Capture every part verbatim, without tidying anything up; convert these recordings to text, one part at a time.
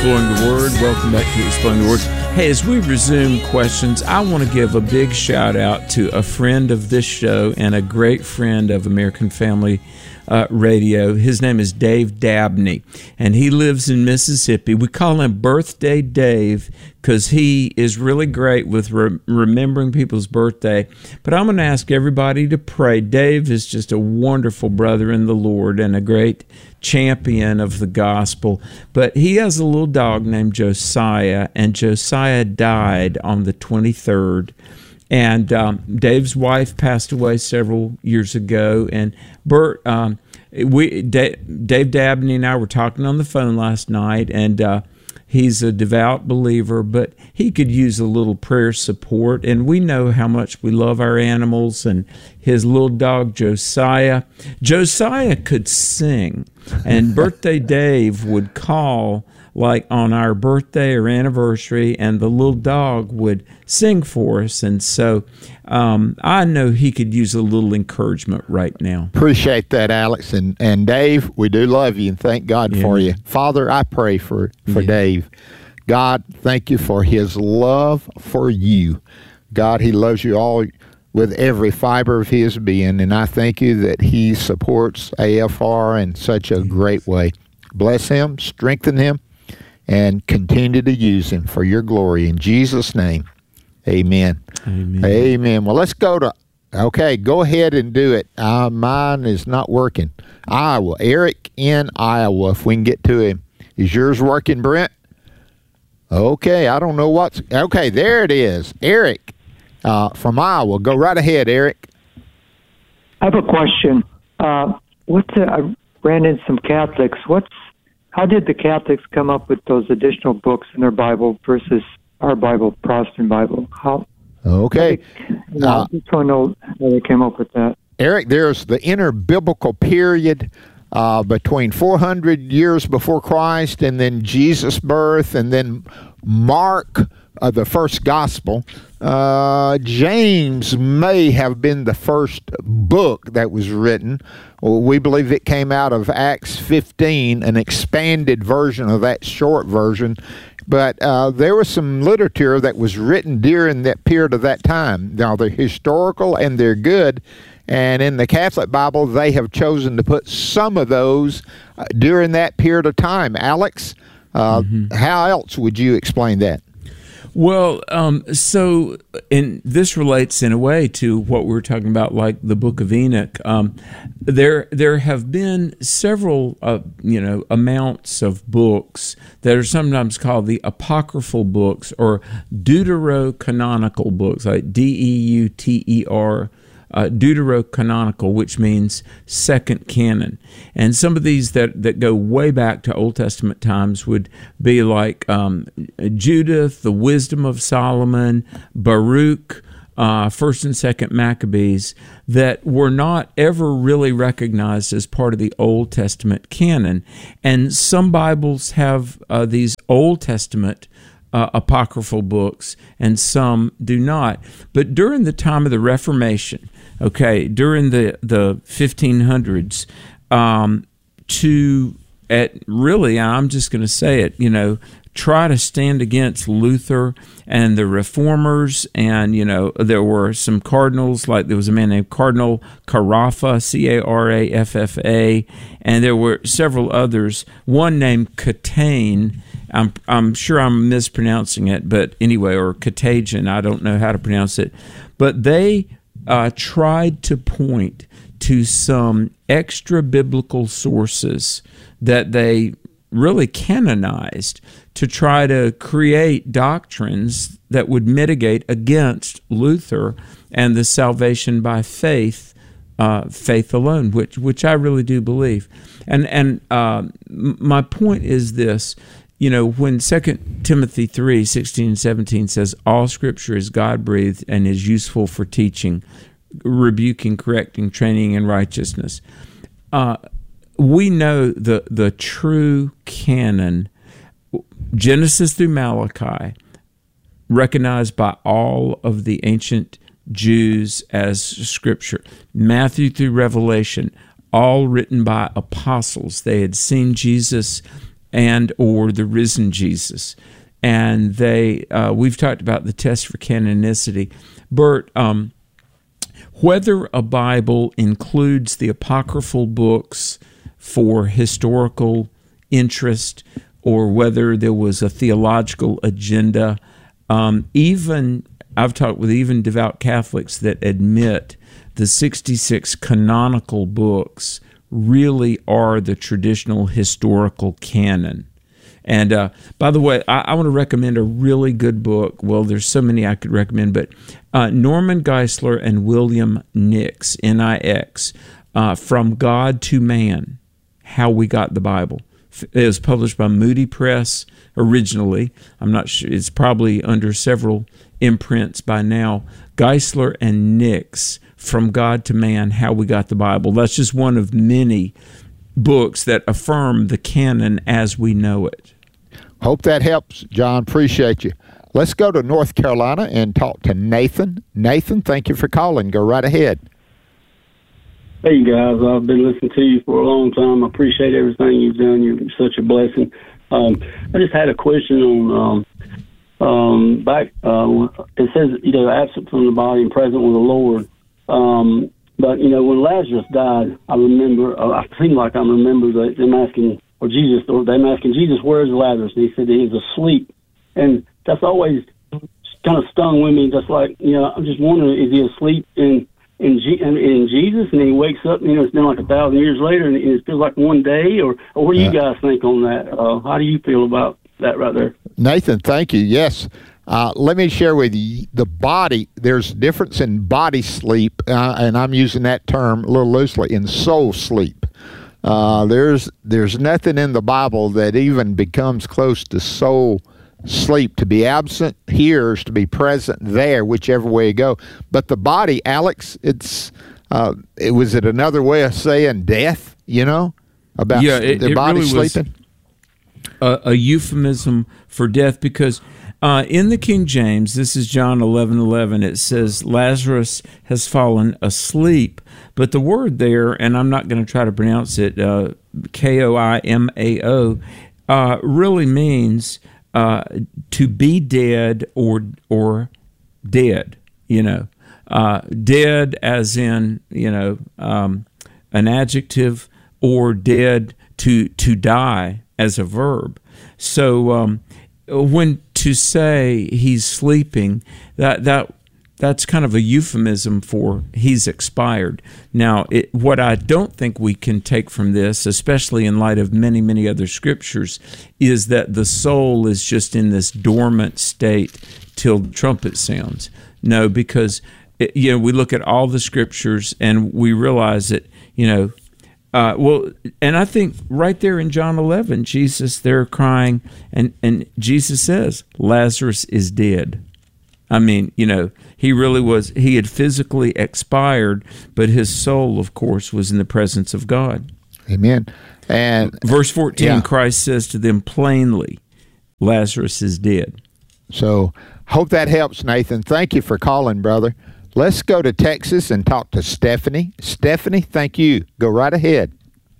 Exploring the Word. Welcome back to Exploring the Word. Hey, as we resume questions, I want to give a big shout out to a friend of this show and a great friend of American Family uh, Radio. His name is Dave Dabney, and he lives in Mississippi. We call him Birthday Dave because he is really great with re- remembering people's birthday. But I'm going to ask everybody to pray. Dave is just a wonderful brother in the Lord and a great champion of the gospel, but he has a little dog named Josiah, and Josiah died on the twenty-third, and um, Dave's wife passed away several years ago, and Bert, um, we, D- Dave Dabney and I were talking on the phone last night, and uh, he's a devout believer, but he could use a little prayer support, and we know how much we love our animals, and his little dog, Josiah. Josiah could sing, and Birthday Dave would call like on our birthday or anniversary, and the little dog would sing for us, and so um, I know he could use a little encouragement right now. Appreciate that, Alex, and, and Dave, we do love you, and thank God yeah. for you. Father, I pray for, for yeah. Dave. God, thank you for his love for you. God, he loves you all with every fiber of his being, and I thank you that he supports A F R in such a great way. Bless him, strengthen him, and continue to use him for your glory. In Jesus' name, amen. Amen. Amen. Well, let's go to, okay, go ahead and do it. Uh, mine is not working. Iowa. Eric in Iowa, if we can get to him. Is yours working, Brent? Okay, I don't know what's, okay, there it is. Eric uh, from Iowa. Go right ahead, Eric. I have a question. Uh, what's the, I ran into some Catholics. What's How did the Catholics come up with those additional books in their Bible versus our Bible, Protestant Bible? How? Okay. You know, uh, I just want to know how they came up with that. Eric, there's the interbiblical period uh, between four hundred years before Christ and then Jesus' birth, and then Mark, uh, the first gospel. Uh, James may have been the first book that was written. Well, we believe it came out of Acts fifteen, an expanded version of that short version. But uh, there was some literature that was written during that period of that time. Now, they're historical and they're good. And in the Catholic Bible, they have chosen to put some of those uh, during that period of time. Alex, uh, mm-hmm. how else would you explain that? Well, um, so, and this relates in a way to what we were talking about, like the Book of Enoch. Um, there, there have been several, uh, you know, amounts of books that are sometimes called the apocryphal books or deuterocanonical books, like D E U T E R. Uh, deuterocanonical, which means second canon. And some of these that, that go way back to Old Testament times would be like um, Judith, the Wisdom of Solomon, Baruch, uh, First and Second Maccabees, that were not ever really recognized as part of the Old Testament canon. And some Bibles have uh, these Old Testament Uh, apocryphal books, and some do not. But during the time of the Reformation, okay, during the, the fifteen hundreds, um, to, at really, I'm just going to say it, you know, try to stand against Luther and the Reformers, and, you know, there were some cardinals, like there was a man named Cardinal Caraffa, C A R A F F A, and there were several others, one named Catane. I'm I'm sure I'm mispronouncing it, but anyway, or Catagian, I don't know how to pronounce it. But they uh, tried to point to some extra biblical sources that they really canonized to try to create doctrines that would mitigate against Luther and the salvation by faith, uh, faith alone, which which I really do believe. And and uh, my point is this. You know, when Second Timothy three, sixteen and seventeen says, all Scripture is God-breathed and is useful for teaching, rebuking, correcting, training in righteousness, uh, we know the, the true canon, Genesis through Malachi, recognized by all of the ancient Jews as Scripture. Matthew through Revelation, all written by apostles. They had seen Jesus and or the risen Jesus. And they, uh, we've talked about the test for canonicity. Bert, um, whether a Bible includes the apocryphal books for historical interest or whether there was a theological agenda, um, even I've talked with even devout Catholics that admit the sixty-six canonical books really are the traditional historical canon. And uh, by the way, I, I want to recommend a really good book. Well, there's so many I could recommend, but uh, Norman Geisler and William Nix, N I X, uh, From God to Man, How We Got the Bible. It was published by Moody Press originally. I'm not sure. It's probably under several imprints by now. Geisler and Nix, From God to Man, How We Got the Bible. That's just one of many books that affirm the canon as we know it. Hope that helps, John. Appreciate you. Let's go to North Carolina and talk to Nathan. Nathan, thank you for calling. Go right ahead. Hey, guys. I've been listening to you for a long time. I appreciate everything you've done. You're such a blessing. Um, I just had a question on um, um, back. Uh, it says, you know, absent from the body and present with the Lord. Um, but, you know, when Lazarus died, I remember, uh, I seem like I remember that them asking, or Jesus, or them asking Jesus, where's Lazarus? And he said that he was asleep. And that's always kind of stung with me. Just like, you know, I'm just wondering, is he asleep in in, G, in, in Jesus, and then he wakes up, and, you know, it's been like a thousand years later, and it feels like one day? Or, or what do you guys think on that? Uh, how do you feel about that right there? Nathan, thank you. Yes. Uh, let me share with you the body. There's a difference in body sleep, uh, and I'm using that term a little loosely, in soul sleep. Uh, there's there's nothing in the Bible that even becomes close to soul sleep. To be absent here is to be present there, whichever way you go. But the body, Alex, it's uh, it was it another way of saying death? You know, about yeah, it, their it body really sleeping. Was a, a euphemism for death, because uh, in the King James, this is John eleven eleven. It says Lazarus has fallen asleep, but the word there, and I'm not going to try to pronounce it, uh, K O I M A O, uh, really means uh, to be dead or or dead. You know, uh, dead as in, you know, um, an adjective, or dead to to die as a verb. So um, when to say he's sleeping, that that that's kind of a euphemism for he's expired. Now, it, what I don't think we can take from this, especially in light of many, many other scriptures, is that the soul is just in this dormant state till the trumpet sounds. No, because it, you know, we look at all the scriptures and we realize that, you know, Uh, well, and I think right there in John eleven, Jesus, they're crying, and, and Jesus says, Lazarus is dead. I mean, you know, he really was, he had physically expired, but his soul, of course, was in the presence of God. Amen. And verse fourteen, yeah. Christ says to them plainly, Lazarus is dead. So, hope that helps, Nathan. Thank you for calling, brother. Let's go to Texas and talk to Stephanie. Stephanie, thank you. Go right ahead.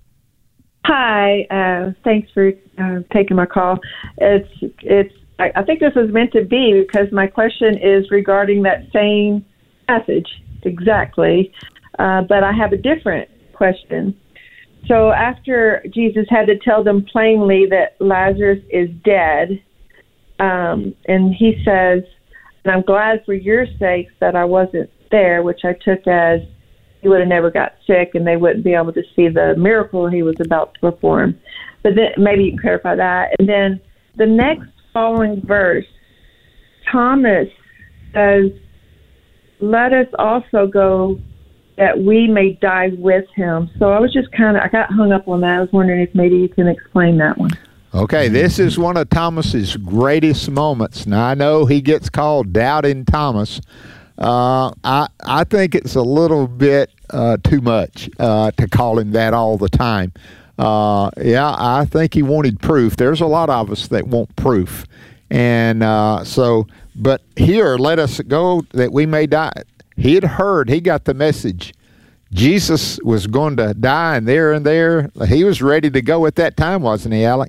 Hi. Uh, thanks for uh, taking my call. It's it's. I, I think this was meant to be, because my question is regarding that same passage exactly, uh, but I have a different question. So after Jesus had to tell them plainly that Lazarus is dead, um, and he says, and I'm glad for your sakes that I wasn't there, which I took as he would have never got sick and they wouldn't be able to see the miracle he was about to perform. But then maybe you can clarify that. And then the next following verse, Thomas says, let us also go that we may die with him. So I was just kind of, I got hung up on that. I was wondering if maybe you can explain that one. Okay, this is one of Thomas's greatest moments. Now, I know he gets called Doubting Thomas. Uh, I I think it's a little bit uh, too much uh, to call him that all the time. Uh, yeah, I think he wanted proof. There's a lot of us that want proof. And uh, so, but here, let us go that we may die. He had heard, he got the message. Jesus was going to die, and there and there, he was ready to go at that time, wasn't he, Alex?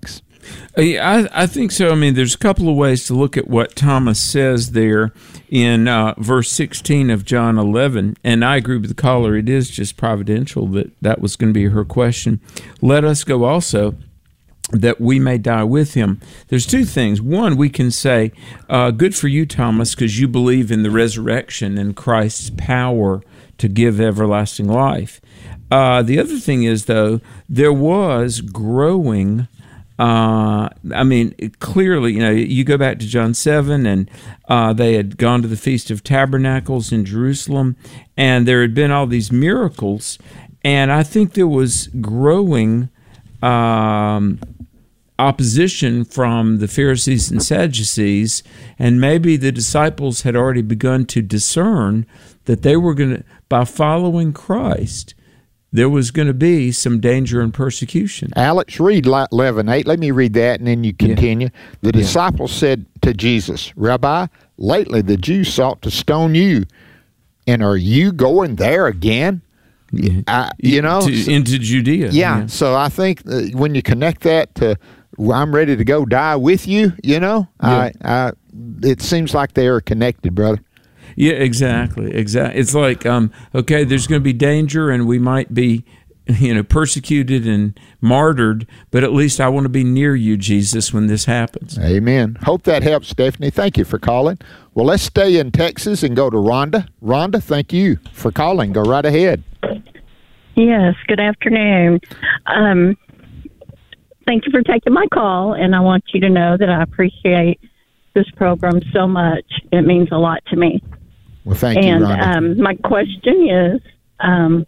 I, I think so. I mean, there's a couple of ways to look at what Thomas says there in uh, verse sixteen of John eleven, and I agree with the caller. It is just providential that that was going to be her question. Let us go also, that we may die with him. There's two things. One, we can say, uh, good for you, Thomas, because you believe in the resurrection and Christ's power to give everlasting life. Uh, the other thing is, though, there was growing, uh, I mean, clearly, you know, you go back to John seven, and uh, they had gone to the Feast of Tabernacles in Jerusalem, and there had been all these miracles, and I think there was growing um, opposition from the Pharisees and Sadducees, and maybe the disciples had already begun to discern that they were going to, by following Christ, there was going to be some danger and persecution. Alex, read eleven eight. Let me read that, and then you continue. Yeah. The disciples yeah. said to Jesus, Rabbi, lately the Jews sought to stone you, and are you going there again? Yeah. I, you know, to, so, into Judea. Yeah, yeah. So I think uh, when you connect that to, well, I'm ready to go die with you, you know, yeah. I, I, it seems like they are connected, brother. Yeah, exactly, exactly. It's like, um, okay, there's going to be danger, and we might be, you know, persecuted and martyred, but at least I want to be near you, Jesus, when this happens. Amen. Hope that helps, Stephanie. Thank you for calling. Well, let's stay in Texas and go to Rhonda. Rhonda, thank you for calling. Go right ahead. Yes, good afternoon. Um, thank you for taking my call, and I want you to know that I appreciate this program so much. It means a lot to me. Well, thank and, you, Rhonda. And um, my question is, um,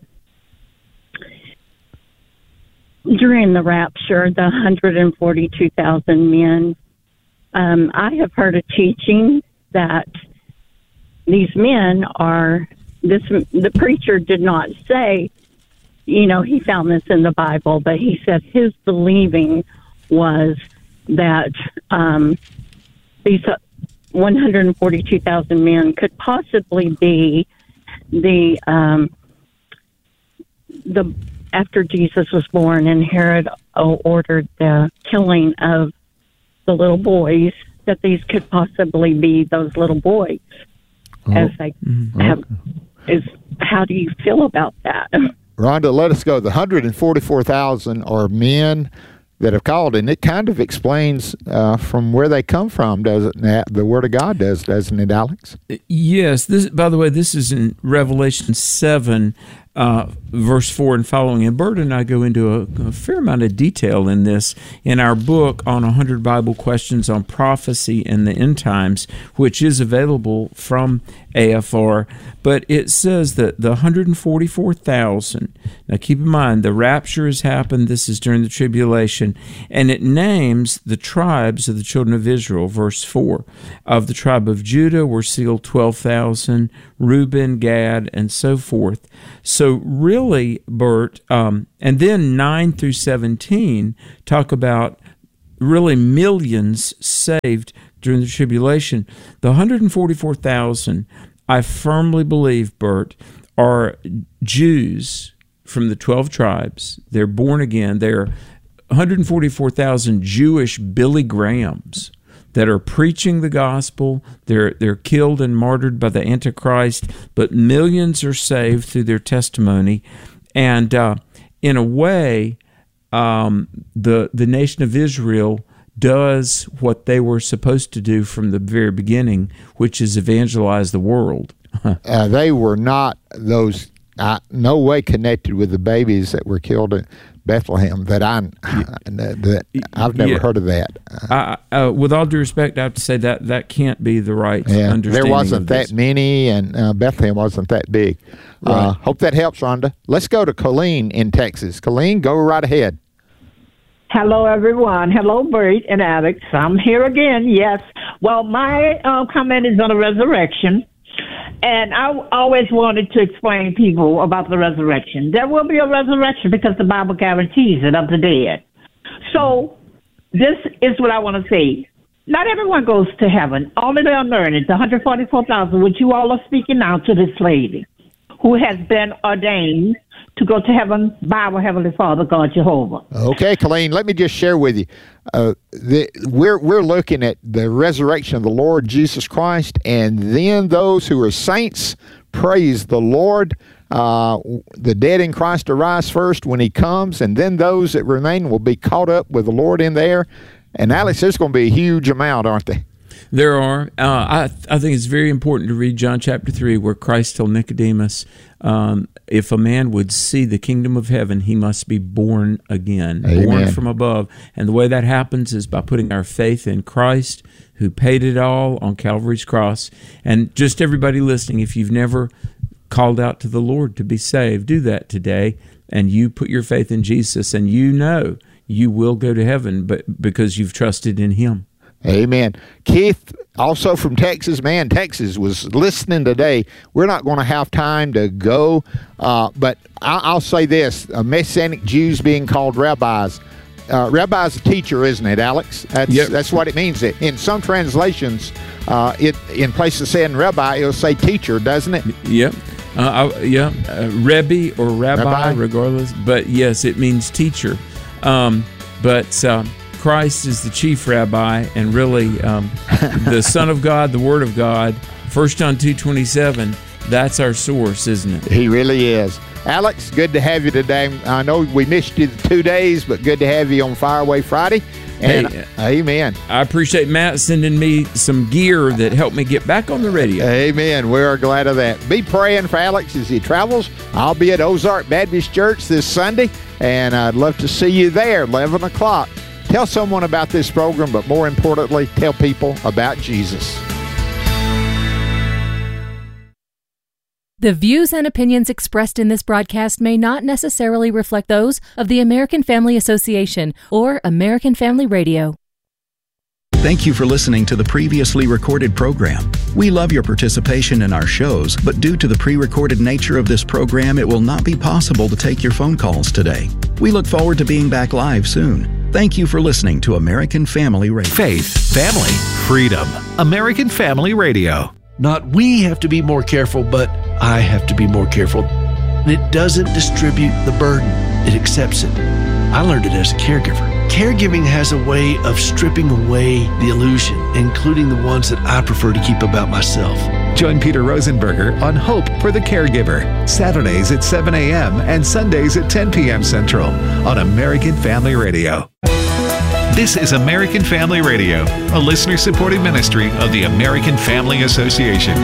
during the rapture, the one hundred forty-two thousand men, um, I have heard a teaching that these men are, this. the preacher did not say, you know, he found this in the Bible, but he said his believing was that um, these one hundred forty-two thousand men could possibly be the um, the after Jesus was born and Herod ordered the killing of the little boys, that these could possibly be those little boys. Oh. As they mm-hmm. have, is how do you feel about that? Rhonda, let us go. The one hundred forty-four thousand are men that have called, and it kind of explains uh, from where they come from, doesn't it? The Word of God does, doesn't it, Alex? Yes. This, by the way, this is in Revelation seven, uh, verse four and following. And Bert and I go into a, a fair amount of detail in this in our book on one hundred Bible Questions on Prophecy and the End Times, which is available from A F R. But it says that the one hundred forty-four thousand, now keep in mind, the rapture has happened. This is during the tribulation. And it names the tribes of the children of Israel, verse four. Of the tribe of Judah were sealed twelve thousand, Reuben, Gad, and so forth. So really, Bert, um, and then nine through seventeen talk about really millions saved during the tribulation. The one hundred forty-four thousand, I firmly believe, Bert, are Jews from the twelve tribes. They're born again. They're one hundred forty-four thousand Jewish Billy Grahams that are preaching the gospel. They're they're killed and martyred by the Antichrist, but millions are saved through their testimony. And uh, in a way, um, the the nation of Israel does what they were supposed to do from the very beginning, which is evangelize the world. uh, they were not those, uh, no way connected with the babies that were killed in Bethlehem. That I, that I've never yeah. heard of that. Uh, uh, with all due respect, I have to say that that can't be the right yeah, understanding. There wasn't of that this. many, and uh, Bethlehem wasn't that big. Right. Uh, hope that helps, Rhonda. Let's go to Colleen in Texas. Colleen, go right ahead. Hello, everyone. Hello, Bert and Alex. I'm here again, yes. Well, my uh, comment is on the resurrection, and I always wanted to explain to people about the resurrection. There will be a resurrection because the Bible guarantees it of the dead. So this is what I want to say. Not everyone goes to heaven. Only the unlearned, the one hundred forty-four thousand, which you all are speaking now to this lady, who has been ordained to go to heaven by our Heavenly Father, God Jehovah. Okay, Colleen, let me just share with you. Uh, the, we're we're looking at the resurrection of the Lord Jesus Christ, and then those who are saints, praise the Lord. Uh, the dead in Christ arise first when he comes, and then those that remain will be caught up with the Lord in there. And Alex, there's going to be a huge amount, aren't they? There are. Uh, I I think it's very important to read John chapter three, where Christ told Nicodemus, um, if a man would see the kingdom of heaven, he must be born again, Amen. Born from above. And the way that happens is by putting our faith in Christ, who paid it all on Calvary's cross. And just everybody listening, if you've never called out to the Lord to be saved, do that today, and you put your faith in Jesus, and you know you will go to heaven, but because you've trusted in him. Amen. Keith, also from Texas, man, Texas was listening today. We're not going to have time to go, uh, but I- I'll say this, uh, Messianic Jews being called rabbis. Uh, rabbi is a teacher, isn't it, Alex? That's, yep. that's what it means. In some translations, uh, it in place of saying rabbi, it'll say teacher, doesn't it? Yep. Uh, I, yeah, uh, Rebbe or rabbi, Rabbi, regardless. But yes, it means teacher. Um, but uh, Christ is the chief rabbi, and really um, the Son of God, the Word of God. First John two twenty-seven. That's our source, isn't it? He really is. Alex, good to have you today. I know we missed you the two days, but good to have you on Fireaway Friday. And hey, amen. I appreciate Matt sending me some gear that helped me get back on the radio. Amen. We are glad of that. Be praying for Alex as he travels. I'll be at Ozark Baptist Church this Sunday, and I'd love to see you there, eleven o'clock. Tell someone about this program, but more importantly, tell people about Jesus. The views and opinions expressed in this broadcast may not necessarily reflect those of the American Family Association or American Family Radio. Thank you for listening to the previously recorded program. We love your participation in our shows, but due to the pre-recorded nature of this program, it will not be possible to take your phone calls today. We look forward to being back live soon. Thank you for listening to American Family Radio. Faith, family, freedom. American Family Radio. Not we have to be more careful, but I have to be more careful. It doesn't distribute the burden. It accepts it. I learned it as a caregiver. Caregiving has a way of stripping away the illusion, including the ones that I prefer to keep about myself. Join Peter Rosenberger on Hope for the Caregiver, Saturdays at seven a.m. and Sundays at ten p.m. Central on American Family Radio. This is American Family Radio, a listener-supported ministry of the American Family Association.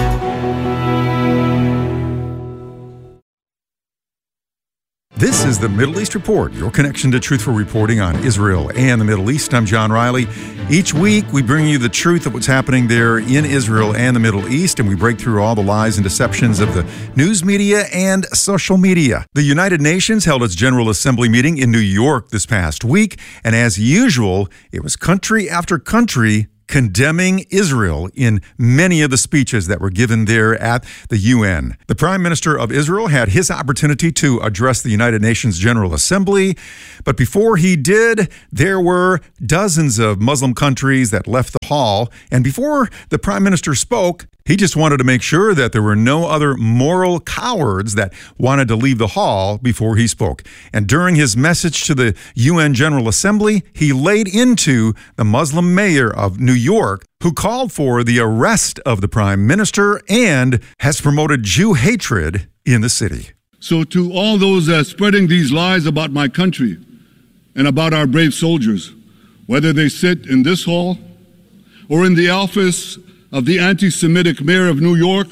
This is the Middle East Report, your connection to truthful reporting on Israel and the Middle East. I'm John Riley. Each week, we bring you the truth of what's happening there in Israel and the Middle East, and we break through all the lies and deceptions of the news media and social media. The United Nations held its General Assembly meeting in New York this past week, and as usual, it was country after country condemning Israel in many of the speeches that were given there at the U N. The Prime Minister of Israel had his opportunity to address the United Nations General Assembly, but before he did, there were dozens of Muslim countries that left the hall, and before the Prime Minister spoke, he just wanted to make sure that there were no other moral cowards that wanted to leave the hall before he spoke. And during his message to the U N General Assembly, he laid into the Muslim mayor of New York, who called for the arrest of the Prime Minister and has promoted Jew hatred in the city. So to all those uh, spreading these lies about my country and about our brave soldiers, whether they sit in this hall or in the office of the anti-Semitic mayor of New York,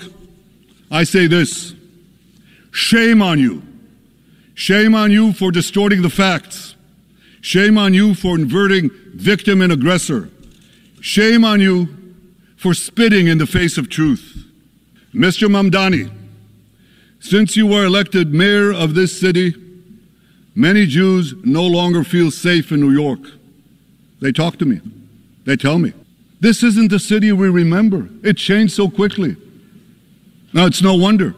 I say this: shame on you. Shame on you for distorting the facts. Shame on you for inverting victim and aggressor. Shame on you for spitting in the face of truth. Mister Mamdani, since you were elected mayor of this city, many Jews no longer feel safe in New York. They talk to me. They tell me. This isn't the city we remember. It changed so quickly. Now, it's no wonder.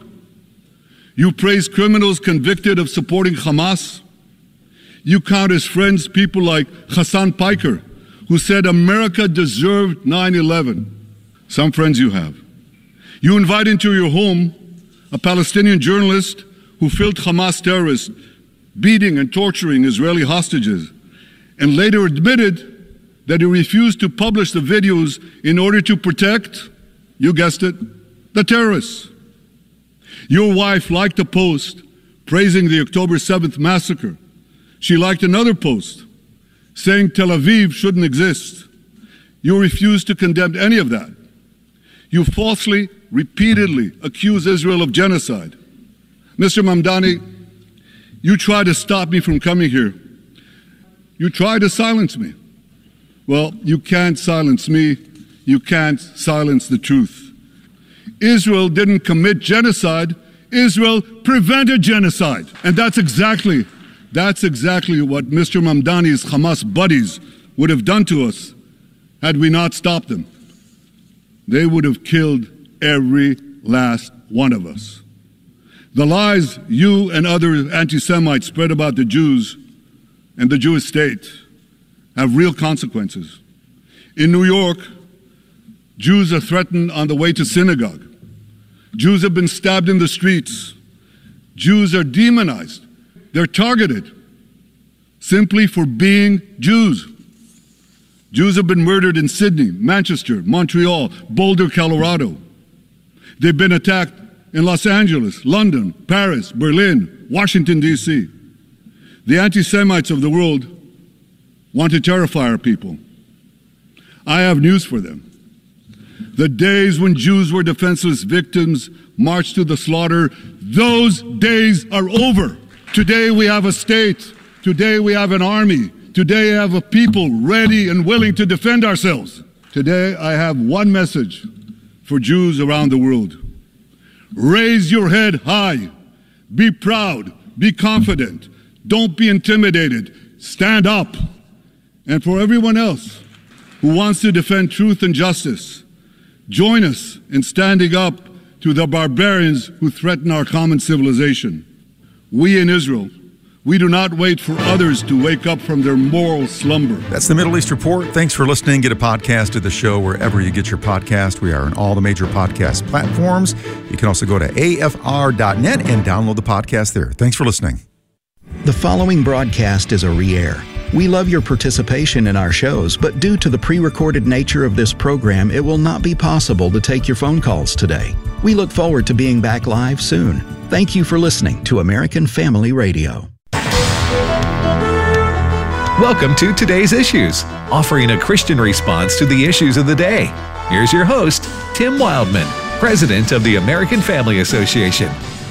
You praise criminals convicted of supporting Hamas. You count as friends people like Hassan Piker, who said America deserved nine eleven. Some friends you have. You invite into your home a Palestinian journalist who filmed Hamas terrorists beating and torturing Israeli hostages, and later admitted that he refused to publish the videos in order to protect, you guessed it, the terrorists. Your wife liked a post praising the October seventh massacre. She liked another post saying Tel Aviv shouldn't exist. You refused to condemn any of that. You falsely, repeatedly accuse Israel of genocide. Mister Mamdani, you tried to stop me from coming here. You tried to silence me. Well, you can't silence me. You can't silence the truth. Israel didn't commit genocide. Israel prevented genocide. And that's exactly, that's exactly what Mister Mamdani's Hamas buddies would have done to us had we not stopped them. They would have killed every last one of us. The lies you and other anti-Semites spread about the Jews and the Jewish state have real consequences. In New York, Jews are threatened on the way to synagogue. Jews have been stabbed in the streets. Jews are demonized. They're targeted simply for being Jews. Jews have been murdered in Sydney, Manchester, Montreal, Boulder, Colorado. They've been attacked in Los Angeles, London, Paris, Berlin, Washington, D C The anti-Semites of the world want to terrify our people. I have news for them. The days when Jews were defenseless victims marched to the slaughter, those days are over. Today we have a state. Today we have an army. Today I have a people ready and willing to defend ourselves. Today I have one message for Jews around the world. Raise your head high. Be proud. Be confident. Don't be intimidated. Stand up. And for everyone else who wants to defend truth and justice, join us in standing up to the barbarians who threaten our common civilization. We in Israel, we do not wait for others to wake up from their moral slumber. That's the Middle East Report. Thanks for listening. Get a podcast of the show wherever you get your podcast. We are on all the major podcast platforms. You can also go to A F R dot net and download the podcast there. Thanks for listening. The following broadcast is a re-air. We love your participation in our shows, but due to the pre-recorded nature of this program, it will not be possible to take your phone calls today. We look forward to being back live soon. Thank you for listening to American Family Radio. Welcome to Today's Issues, offering a Christian response to the issues of the day. Here's your host, Tim Wildman, President of the American Family Association.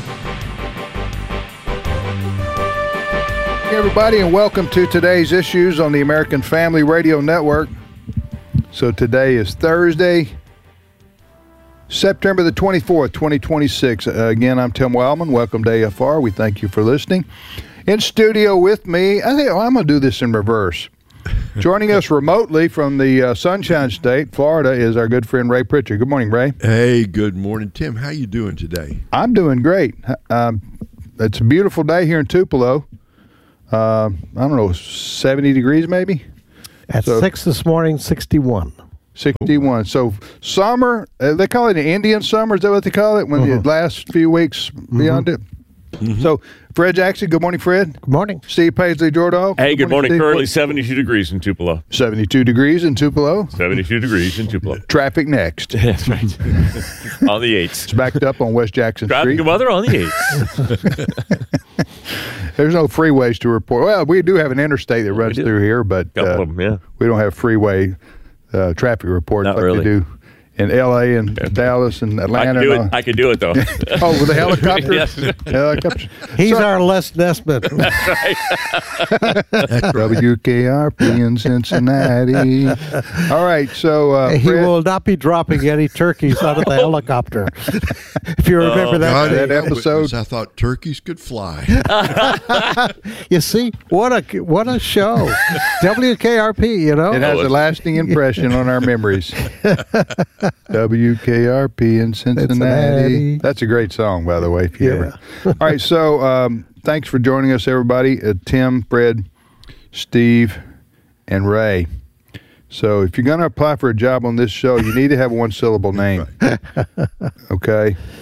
Hey everybody, and welcome to Today's Issues on the American Family Radio Network. So today is Thursday, September the twenty-fourth, twenty twenty-six. Uh, again, I'm Tim Wildman. Welcome to A F R. We thank you for listening. In studio with me, I think oh, I'm going to do this in reverse. Joining us remotely from the uh, Sunshine State, Florida, is our good friend Ray Pritchard. Good morning, Ray. Hey, good morning, Tim. How you doing today? I'm doing great. Um, it's a beautiful day here in Tupelo. Uh, I don't know, seventy degrees maybe? At so, six this morning, sixty-one. sixty-one. So summer, uh, they call it an Indian summer. Is that what they call it? When uh-huh. the last few weeks beyond mm-hmm. it? Mm-hmm. So, Fred Jackson, good morning, Fred. Good morning. Steve Paisley, Jordan. Hey, good, good morning. morning Currently seventy-two degrees in Tupelo. seventy-two degrees in Tupelo. seventy-two degrees in Tupelo. Traffic next. That's right. On the eights. It's backed up on West Jackson Traffic Street. Traffic weather on the eights. There's no freeways to report. Well, we do have an interstate that runs through here, but uh, them, yeah. we don't have freeway uh, traffic reports Not like really. they do in L A and yeah. Dallas and Atlanta. I could do and it. I could do it though. Oh, with the helicopter. Yes. Helicopter. He's so, our Les Nesbitt. That's right. W K R P in Cincinnati. All right, so uh, he Fred, will not be dropping any turkeys out of the helicopter. If you remember oh, that, God, that episode, I thought turkeys could fly. You see, what a what a show. W K R P, you know, it has a lasting impression on our memories. W K R P in Cincinnati. Cincinnati. That's a great song, by the way. If you yeah. ever. All right, so um, thanks for joining us, everybody. Uh, Tim, Fred, Steve, and Ray. So if you're going to apply for a job on this show, you need to have a one-syllable name. Okay?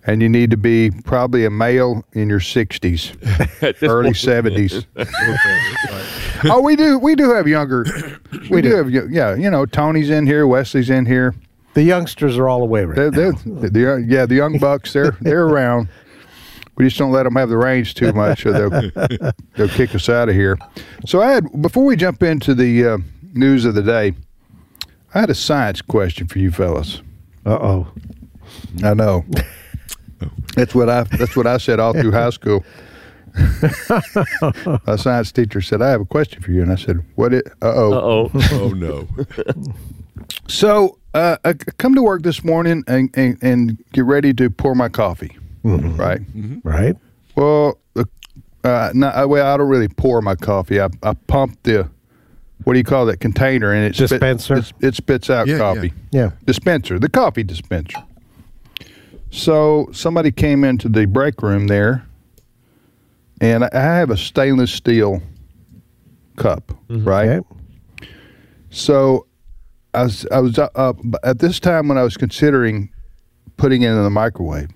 and you need to be probably a male in your sixties, early seventies. Oh, we do. We do have younger. We, we do. do have. Yeah, you know, Tony's in here. Wesley's in here. The youngsters are all away. Right they're, they're, the, yeah, the young bucks. They're they're around. We just don't let them have the reins too much, or they'll they'll kick us out of here. So I had before we jump into the uh, news of the day, I had a science question for you fellas. Uh oh. I know. That's what I. That's what I said all through high school. My science teacher said, "I have a question for you," and I said, "What? It? Uh oh. Uh oh. Oh no." So uh, I come to work this morning and, and, and get ready to pour my coffee. Mm-hmm. Right. Mm-hmm. Right. Well, uh, not, well, I don't really pour my coffee. I, I pump the, what do you call that container, and it dispenser. Spit, it, it spits out yeah, coffee. Yeah. yeah. Dispenser, the coffee dispenser. So somebody came into the break room there, and I have a stainless steel cup, mm-hmm. right? Okay. So I was, I was uh, at this time when I was considering putting it in the microwave.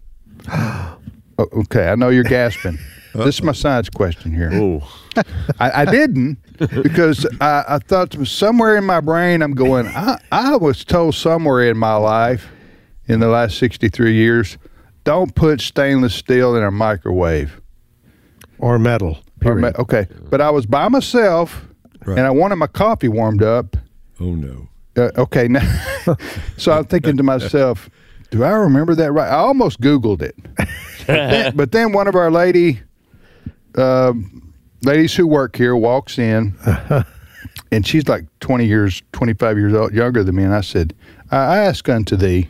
Okay, I know you're gasping. This is my science question here. I, I didn't because I, I thought somewhere in my brain I'm going, I, I was told somewhere in my life in the last sixty-three years, don't put stainless steel in a microwave. Or metal. Or me- okay, but I was by myself right. and I wanted my coffee warmed up. Oh, no. Uh, okay, now, so I'm thinking to myself, do I remember that right? I almost Googled it. But then, but then one of our lady, uh, ladies who work here walks in, and she's like twenty years, twenty-five years old, younger than me. And I said, I ask unto thee,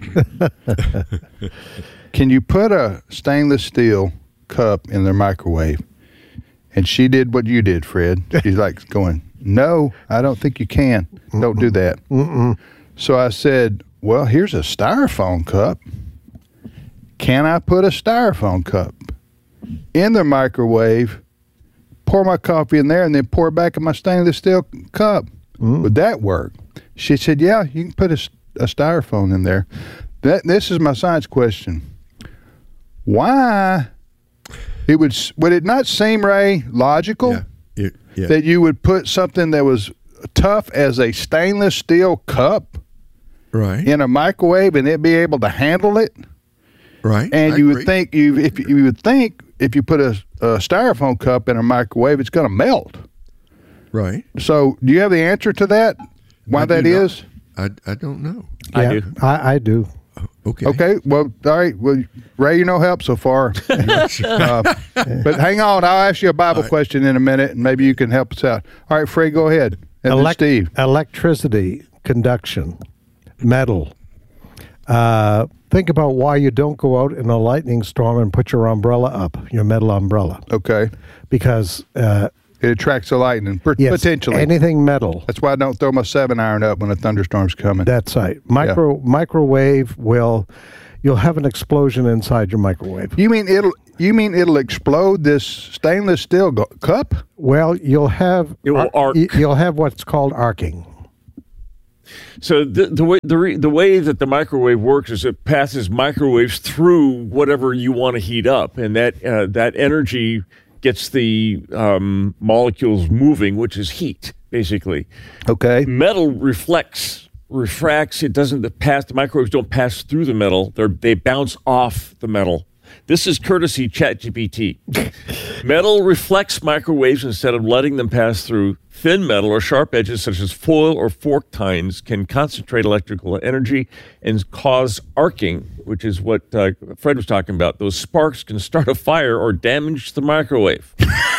can you put a stainless steel cup in the microwave? And she did what you did, Fred. She's like going, no, I don't think you can. Mm-mm. Don't do that. Mm-mm. So I said, well, here's a styrofoam cup. Can I put a styrofoam cup in the microwave, pour my coffee in there, and then pour it back in my stainless steel cup? Mm. Would that work? She said, yeah, you can put a, a styrofoam in there. That, this is my science question. Why it would would it not seem, Ray, logical yeah. It, yeah. that you would put something that was tough as a stainless steel cup right. in a microwave and it be able to handle it? Right. And I you agree. would think you if you would think if you put a, a styrofoam cup in a microwave, it's going to melt. Right. So, do you have the answer to that? Why I that is? I, I don't know. Yeah, I do. I, I do. Okay. Okay. Well, all right. Well, Ray, you're no help so far. uh, but hang on. I'll ask you a Bible right. question in a minute, and maybe you can help us out. All right, Fred, go ahead. And Elec- Steve. Electricity, conduction, metal. Uh, think about why you don't go out in a lightning storm and put your umbrella up, your metal umbrella. Okay. Because uh, it attracts the lightning, yes, potentially. Anything metal. That's why I don't throw my seven iron up when a thunderstorm's coming. That's right. Micro yeah. microwave will, you'll have an explosion inside your microwave. You mean it'll? You mean it'll explode this stainless steel go- cup? Well, you'll have it will arc. You'll have what's called arcing. So the the way the re, the way that the microwave works is it passes microwaves through whatever you want to heat up, and that uh, that energy gets the um, molecules moving, which is heat, basically. Okay. Metal reflects, refracts. It doesn't pass. The microwaves don't pass through the metal. They they bounce off the metal. This is courtesy ChatGPT. Metal reflects microwaves instead of letting them pass through. Thin metal or sharp edges such as foil or fork tines can concentrate electrical energy and cause arcing, which is what uh, Fred was talking about. Those sparks can start a fire or damage the microwave.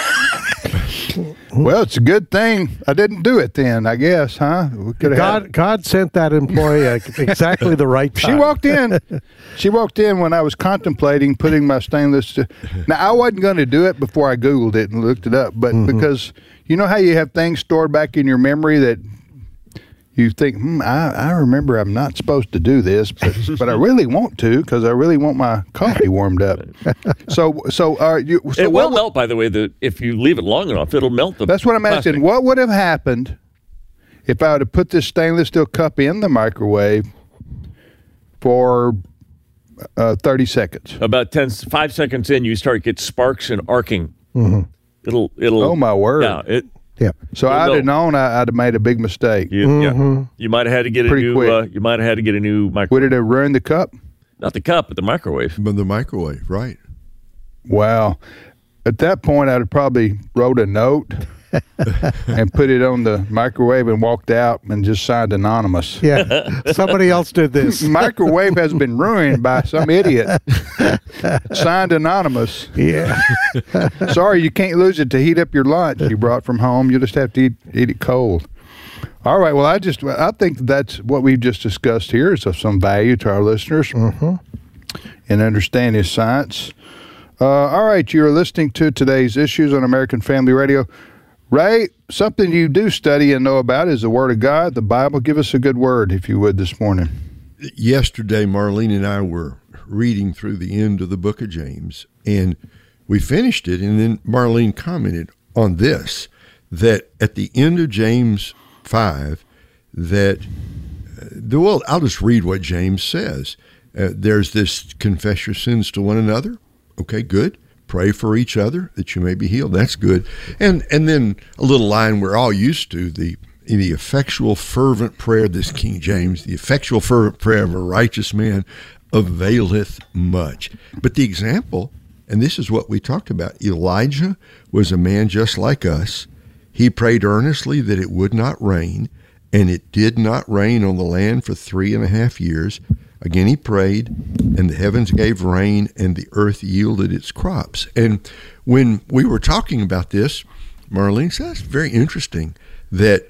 Well, it's a good thing I didn't do it then, I guess, huh? We could God, had... God sent that employee at exactly the right time. She walked in. She walked in when I was contemplating putting my stainless. Now, I wasn't going to do it before I Googled it and looked it up, but mm-hmm. because you know how you have things stored back in your memory that you think, hmm, I, I remember I'm not supposed to do this, but, but I really want to because I really want my coffee warmed up. So, so, uh, you, so it will what, melt, by the way. The, if you leave it long enough, it'll melt the That's what I'm plastic. asking. What would have happened if I would have put this stainless steel cup in the microwave for uh, thirty seconds. About ten, five seconds in, you start get sparks and arcing. Mm-hmm. It'll, it'll. Oh my word! Yeah, it. Yeah. So I'd have known I, I'd have made a big mistake. You, Mm-hmm. yeah. you might have had to get a Pretty new. quick. Uh, you might have had to get a new microwave. Would it have ruined the cup? Not the cup, but the microwave. But the microwave, right? Wow. At that point, I'd have probably wrote a note and put it on the microwave and walked out and just signed anonymous. Yeah, somebody else did this. Microwave has been ruined by some idiot. Signed anonymous. Yeah. Sorry, you can't lose it to heat up your lunch you brought from home. You just have to eat, eat it cold. All right. Well, I just I think that's what we've just discussed here is of some value to our listeners mm-hmm. in understanding science. Uh, all right, you're listening to today's issues on American Family Radio. Ray, something you do study and know about is the Word of God, the Bible. Give us a good word, if you would, this morning. Yesterday, Marlene and I were reading through the end of the book of James, and we finished it, and then Marlene commented on this, that at the end of James five, that, uh, the, well, I'll just read what James says. Uh, there's this, confess your sins to one another. Okay, good. Pray for each other that you may be healed. That's good. And and then a little line we're all used to, the the effectual fervent prayer, this King James, the effectual fervent prayer of a righteous man availeth much. But the example, and this is what we talked about, Elijah was a man just like us. He prayed earnestly that it would not rain, and it did not rain on the land for three and a half years. Again, he prayed, and the heavens gave rain, and the earth yielded its crops. And when we were talking about this, Marlene said, it's very interesting that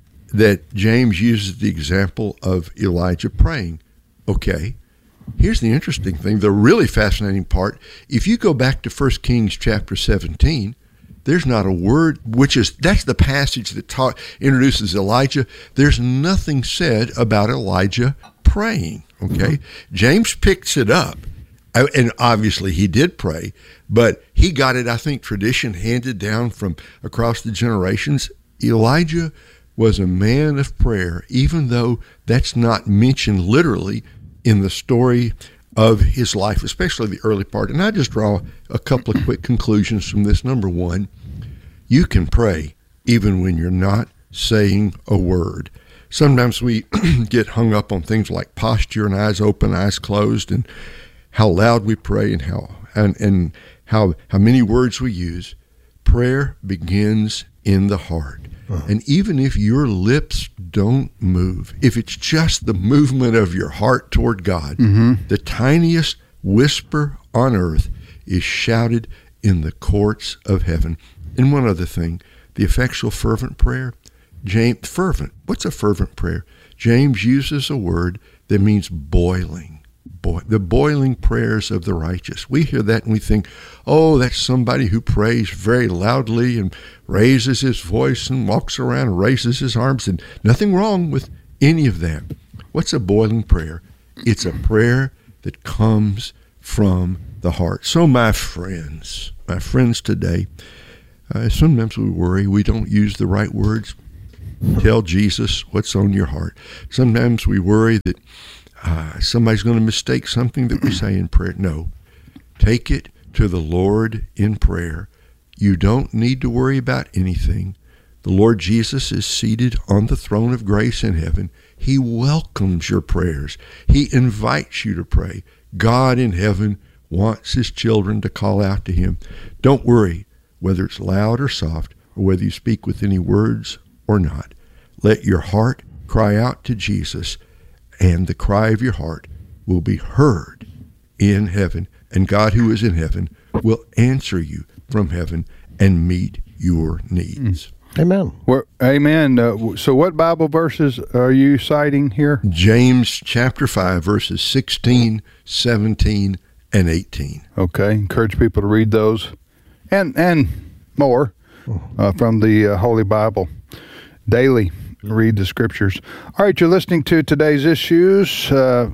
that James uses the example of Elijah praying. Okay, here's the interesting thing, the really fascinating part. If you go back to First Kings chapter seventeen, there's not a word, which is, that's the passage that taught, introduces Elijah. There's nothing said about Elijah praying, okay? James picks it up, and obviously he did pray, but he got it, I think, tradition handed down from across the generations. Elijah was a man of prayer, even though that's not mentioned literally in the story of his life, especially the early part. And I just draw a couple of quick conclusions from this. Number one, you can pray even when you're not saying a word. Sometimes we get hung up on things like posture and eyes open, eyes closed, and how loud we pray and how and, and how how many words we use. Prayer begins in the heart. Uh-huh. And even if your lips don't move, if it's just the movement of your heart toward God, mm-hmm. the tiniest whisper on earth is shouted in the courts of heaven. And one other thing, the effectual fervent prayer, James, fervent, what's a fervent prayer? James uses a word that means boiling. Boy, the boiling prayers of the righteous. We hear that and we think, oh, that's somebody who prays very loudly and raises his voice and walks around and raises his arms, and nothing wrong with any of that. What's a boiling prayer? It's a prayer that comes from the heart. So my friends, my friends today, uh, sometimes we worry we don't use the right words. Tell Jesus what's on your heart. Sometimes we worry that Uh, somebody's going to mistake something that we say in prayer. No. Take it to the Lord in prayer. You don't need to worry about anything. The Lord Jesus is seated on the throne of grace in heaven. He welcomes your prayers. He invites you to pray. God in heaven wants his children to call out to him. Don't worry whether it's loud or soft, or whether you speak with any words or not. Let your heart cry out to Jesus, and the cry of your heart will be heard in heaven, and God who is in heaven will answer you from heaven and meet your needs. Amen. Well, amen. Uh, so what Bible verses are you citing here? James chapter five, verses sixteen, seventeen, and eighteen. Okay. Encourage people to read those and, and more uh, from the uh, Holy Bible daily. Read the scriptures. All right, you're listening to today's issues. Uh,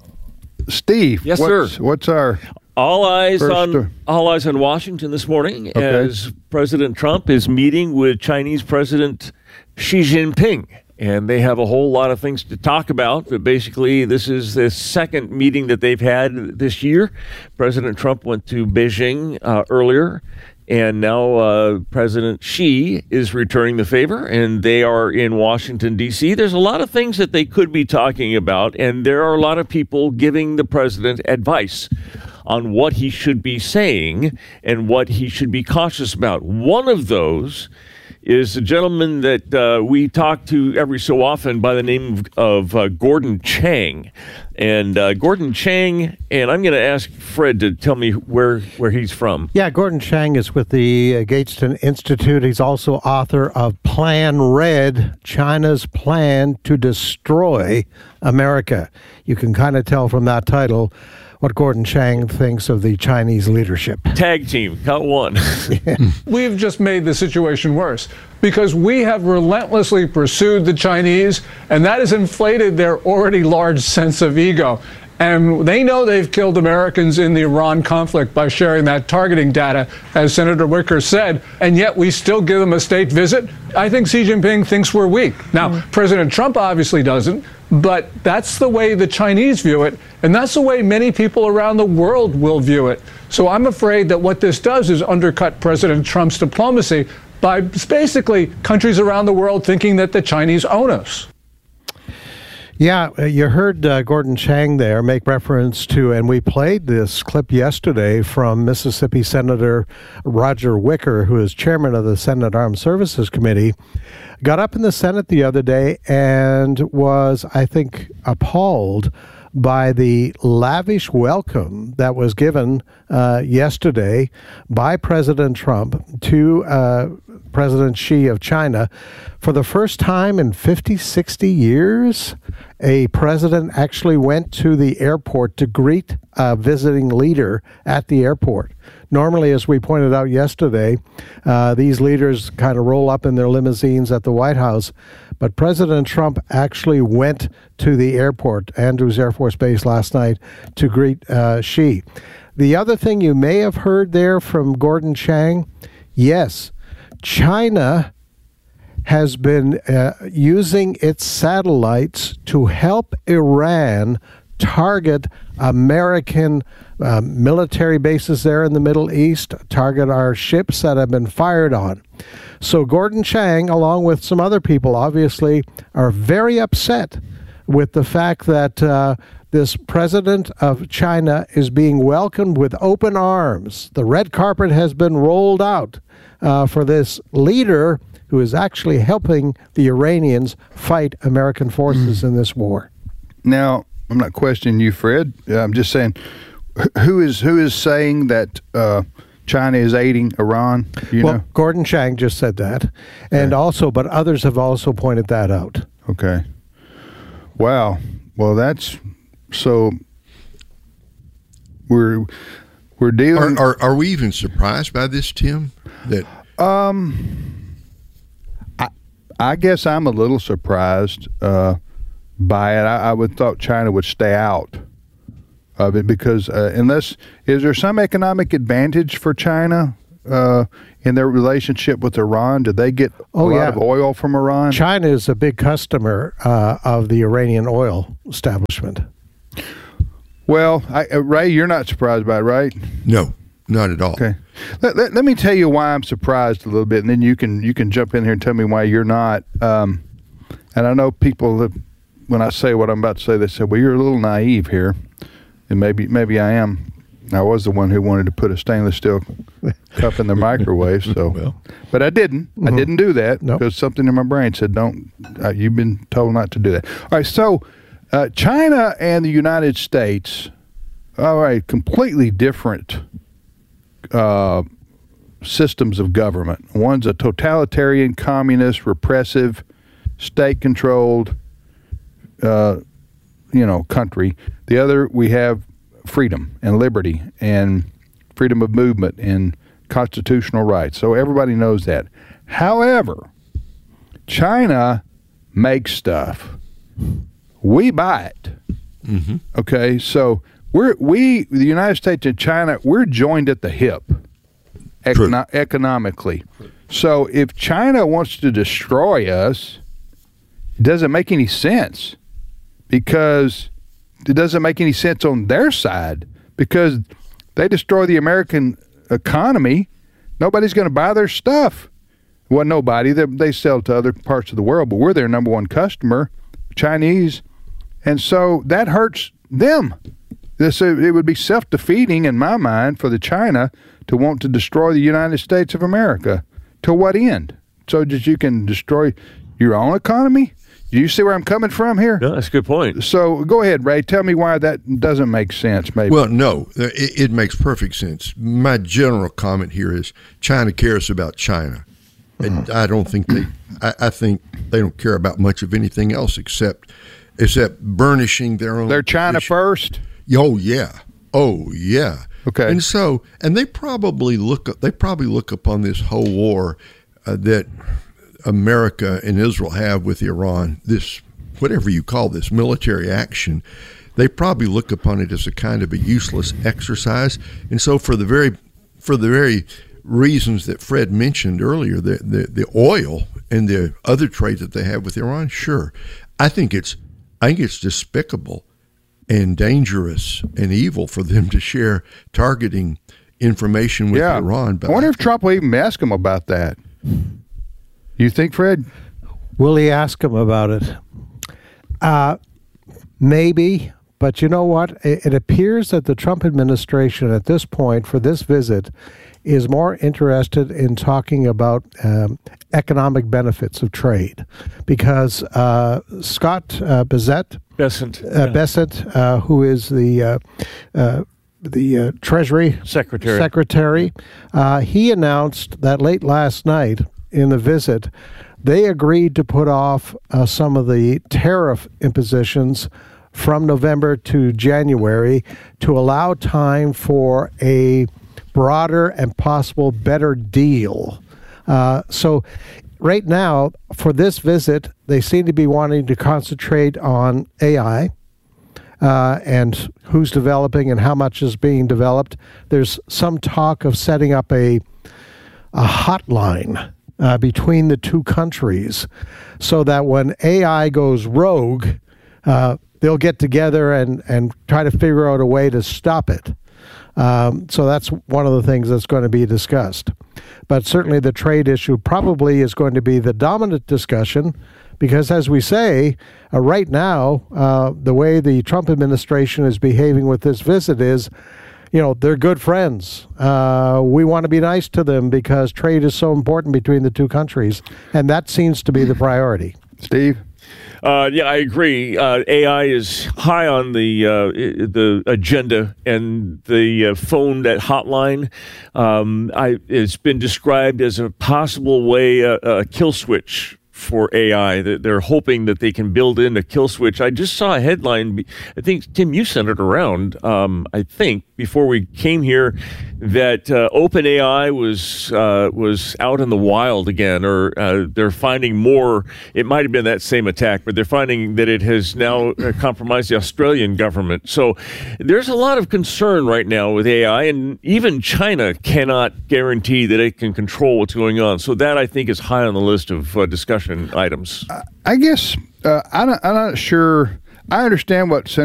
Steve, yes, what's, sir. What's our all eyes first on story? all eyes on Washington this morning Okay. as President Trump is meeting with Chinese President Xi Jinping, and they have a whole lot of things to talk about. But basically, this is the second meeting that they've had this year. President Trump went to Beijing uh, earlier, and now uh, President Xi is returning the favor, and they are in Washington, D C. There's a lot of things that they could be talking about, and there are a lot of people giving the president advice on what he should be saying and what he should be cautious about. One of those is a gentleman that uh, we talk to every so often by the name of, of uh, Gordon Chang. And uh, Gordon Chang, and I'm going to ask Fred to tell me where, where he's from. Yeah, Gordon Chang is with the uh, Gateston Institute. He's also author of Plan Red, China's Plan to Destroy America. You can kind of tell from that title what Gordon Chang thinks of the Chinese leadership. Tag team, got one. We've just made the situation worse because we have relentlessly pursued the Chinese, and that has inflated their already large sense of ego. And they know they've killed Americans in the Iran conflict by sharing that targeting data, as Senator Wicker said, and yet we still give them a state visit. I think Xi Jinping thinks we're weak. Now, mm. President Trump obviously doesn't, but that's the way the Chinese view it, and that's the way many people around the world will view it. So I'm afraid that what this does is undercut President Trump's diplomacy by basically countries around the world thinking that the Chinese own us. Yeah, you heard uh, Gordon Chang there make reference to, and we played this clip yesterday from Mississippi Senator Roger Wicker, who is chairman of the Senate Armed Services Committee, got up in the Senate the other day and was, I think, appalled by the lavish welcome that was given uh, yesterday by President Trump to uh, President Xi of China. For the first time in fifty, sixty years, a president actually went to the airport to greet a visiting leader at the airport. Normally, as we pointed out yesterday, uh, these leaders kind of roll up in their limousines at the White House. But President Trump actually went to the airport, Andrews Air Force Base, last night to greet uh, Xi. The other thing you may have heard there from Gordon Chang, yes, China has been uh, using its satellites to help Iran target American uh, military bases there in the Middle East, target our ships that have been fired on. So Gordon Chang, along with some other people, obviously, are very upset with the fact that uh, this president of China is being welcomed with open arms. The red carpet has been rolled out uh, for this leader who is actually helping the Iranians fight American forces mm. in this war. Now, I'm not questioning you, Fred. I'm just saying, who is who is saying that uh, China is aiding Iran? You well, know? Gordon Chang just said that, and okay. also, but others have also pointed that out. Okay. Wow. Well, that's so. We're we're dealing. Are, are are we even surprised by this, Tim? That um, I I guess I'm a little surprised uh, by it. I, I would thought China would stay out of it because uh, unless is there some economic advantage for China uh, in their relationship with Iran? Did they get oh, a lot yeah. of oil from Iran? China is a big customer uh, of the Iranian oil establishment. Well, I, uh, Ray, you're not surprised by it, right? No, not at all. Okay. Let, let, let me tell you why I'm surprised a little bit, and then you can you can jump in here and tell me why you're not. Um, and I know people, that, when I say what I'm about to say, they say, well, you're a little naive here. And maybe maybe I am. I was the one who wanted to put a stainless steel cup in the microwave. So, well. But I didn't. Mm-hmm. I didn't do that nope. because something in my brain said, "Don't." Uh, you've been told not to do that. All right. So, uh, China and the United States, all right, completely different uh, systems of government. One's a totalitarian, communist, repressive, state-controlled. Uh, you know, country. The other, we have freedom and liberty and freedom of movement and constitutional rights. So everybody knows that. However, China makes stuff. We buy it. Mm-hmm. Okay, so we're we the United States and China, we're joined at the hip econo- economically. So if China wants to destroy us, it doesn't make any sense because it doesn't make any sense on their side because they destroy the American economy. Nobody's going to buy their stuff. Well, nobody. They, they sell to other parts of the world, but we're their number one customer, Chinese. And so that hurts them. This, it would be self-defeating in my mind for the China to want to destroy the United States of America. To what end? So that you can destroy your own economy? Do you see where I'm coming from here? Yeah, that's a good point. So go ahead, Ray. Tell me why that doesn't make sense, maybe. Well, no, it, it makes perfect sense. My general comment here is China cares about China. And I don't think they, I, I think they don't care about much of anything else except except burnishing their own. They're China issue. First? Oh, yeah. Oh, yeah. Okay. And so, and they probably look, they probably look upon this whole war uh, that America and Israel have with Iran, this, whatever you call this, military action, they probably look upon it as a kind of a useless exercise. And so for the very, for the very reasons that Fred mentioned earlier, the, the, the oil and the other trade that they have with Iran, sure. I think it's, I think it's despicable and dangerous and evil for them to share targeting information with yeah. Iran. But I wonder if Trump will even ask him about that. You think, Fred? Will he ask him about it? Uh, maybe, but you know what? It, it appears that the Trump administration at this point for this visit is more interested in talking about um, economic benefits of trade, because uh, Scott uh, Bessent, Bessent, uh, yeah. Bessent uh, who is the uh, uh, the uh, Treasury Secretary, Secretary uh, he announced that late last night in the visit, they agreed to put off uh, some of the tariff impositions from November to January to allow time for a broader and possible better deal. Uh, so right now, for this visit, they seem to be wanting to concentrate on A I uh, and who's developing and how much is being developed. There's some talk of setting up a, a hotline uh, between the two countries so that when A I goes rogue, uh, they'll get together and, and try to figure out a way to stop it. Um, so that's one of the things that's going to be discussed. But certainly the trade issue probably is going to be the dominant discussion because, as we say, uh, right now, uh, the way the Trump administration is behaving with this visit is, you know, they're good friends. Uh, we want to be nice to them because trade is so important between the two countries. And that seems to be the priority. Steve? Uh, yeah, I agree. Uh, A I is high on the uh, the agenda, and the uh, phone, that hotline, um, I, it's been described as a possible way, uh, a kill switch for A I. They're hoping that they can build in a kill switch. I just saw a headline, I think, Tim, you sent it around, um, I think, before we came here, that uh, OpenAI was uh, was out in the wild again, or uh, they're finding more. It might have been that same attack, but they're finding that it has now uh, compromised the Australian government. So there's a lot of concern right now with A I, and even China cannot guarantee that it can control what's going on. So that, I think, is high on the list of uh, discussion items. I guess uh, I'm, not, I'm not sure. I understand what Senator